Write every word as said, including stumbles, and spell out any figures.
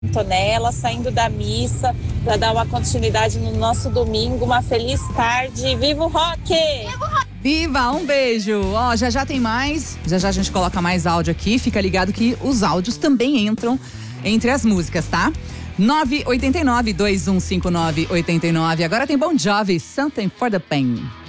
Antonella, saindo da missa para dar uma continuidade no nosso domingo. Uma feliz tarde. Viva o rock! Viva, um beijo. Ó, já já tem mais. Já já a gente coloca mais áudio aqui. Fica ligado que os áudios também entram entre as músicas, tá? nove oito nove, dois um cinco nove, oito nove. Agora tem Bon Jovi, Something for the Pain.